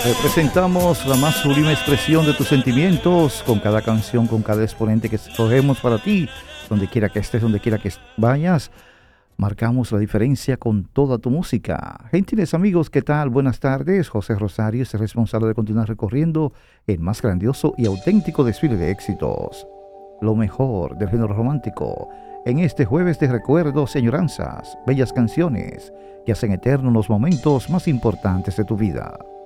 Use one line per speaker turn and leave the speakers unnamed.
Presentamos la más sublime expresión de tus sentimientos con cada canción, con cada exponente que escogemos para ti, donde quiera que estés, donde quiera que vayas. Marcamos la diferencia con toda tu música. Gentiles amigos, ¿qué tal? Buenas tardes. José Rosario es el responsable de continuar recorriendo el más grandioso y auténtico desfile de éxitos. Lo mejor del género romántico en este jueves de recuerdos y añoranzas, bellas canciones que hacen eternos los momentos más importantes de tu vida.